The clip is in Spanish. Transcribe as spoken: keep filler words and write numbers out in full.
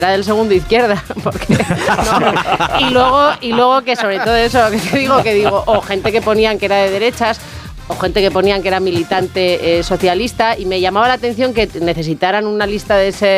era del segundo izquierda, porque no, y luego y luego que sobre todo eso que digo que digo o gente que ponían que era de derechas o gente que ponían que era militante eh, socialista y me llamaba la atención que necesitaran una lista de ese